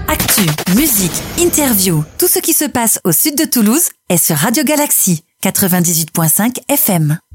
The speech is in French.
Actu, musique, interview, tout ce qui se passe au sud de Toulouse est sur Radio Galaxy 98.5 FM.